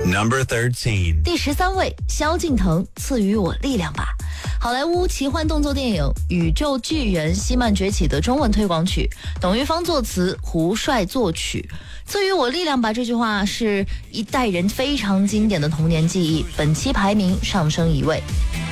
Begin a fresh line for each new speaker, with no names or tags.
Number 13.
第13位，萧敬腾，赐予我力量吧。好莱坞奇幻动作电影《宇宙巨人：希曼崛起》的中文推广曲，董玉芳作词，胡帅作曲。赐予我力量吧这句话是一代人非常经典的童年记忆，本期排名上升1位。